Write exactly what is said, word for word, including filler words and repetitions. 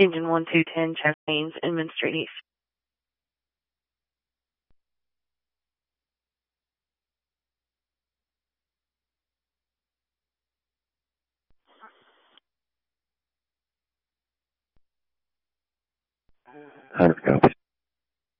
Engine one two ten, Chastains, Inman Street East. Hard copy.